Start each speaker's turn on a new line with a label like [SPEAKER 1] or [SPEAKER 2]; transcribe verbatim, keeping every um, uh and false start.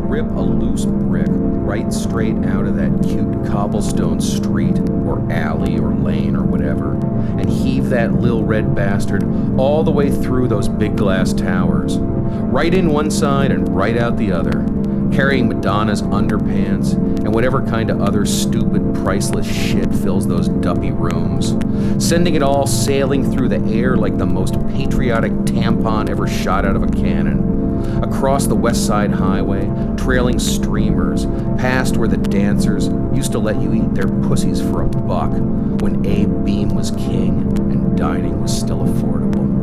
[SPEAKER 1] rip a loose brick right straight out of that cute cobblestone street or alley or lane or whatever, and heave that lil red bastard all the way through those big glass towers, right in one side and right out the other, carrying Madonna's underpants and whatever kind of other stupid, priceless shit fills those dumpy rooms, sending it all sailing through the air like the most patriotic tampon ever shot out of a cannon, across the West Side Highway, trailing streamers, past where the dancers used to let you eat their pussies for a buck when Abe Beam was king and dining was still affordable.